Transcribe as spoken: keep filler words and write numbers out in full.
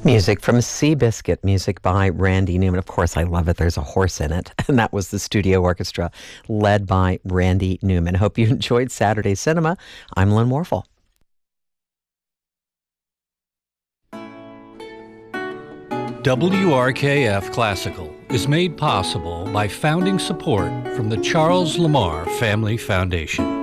Music from Seabiscuit, music by Randy Newman. Of course, I love it. There's a horse in it. And that was the studio orchestra led by Randy Newman. Hope you enjoyed Saturday Cinema. I'm Lynn Warfel. W R K F Classical is made possible by founding support from the Charles Lamar Family Foundation.